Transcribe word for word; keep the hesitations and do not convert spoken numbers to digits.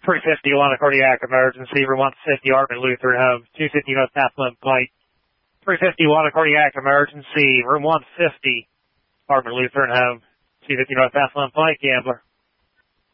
three fifty, want a cardiac emergency. Room one fifty, Ardman Lutheran Home. two fifty North Pathland Pike. three fifty, want a cardiac emergency. Room one fifty, Ardman Lutheran Home. two fifty North Pathland Pike, Gambler.